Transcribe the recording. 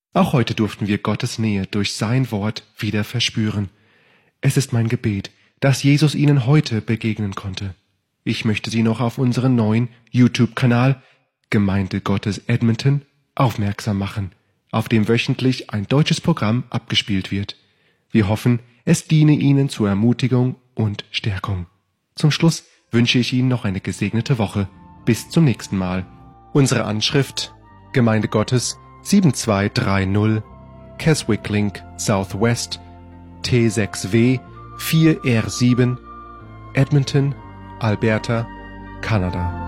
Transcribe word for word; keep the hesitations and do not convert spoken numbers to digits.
Auch heute durften wir Gottes Nähe durch sein Wort wieder verspüren. Es ist mein Gebet, dass Jesus Ihnen heute begegnen konnte. Ich möchte Sie noch auf unseren neuen YouTube-Kanal Gemeinde Gottes Edmonton aufmerksam machen, auf dem wöchentlich ein deutsches Programm abgespielt wird. Wir hoffen, es diene Ihnen zur Ermutigung und Stärkung. Zum Schluss wünsche ich Ihnen noch eine gesegnete Woche. Bis zum nächsten Mal. Unsere Anschrift: Gemeinde Gottes sieben zwei drei null Keswick Link Southwest T sechs W vier R sieben Edmonton, Alberta, Kanada.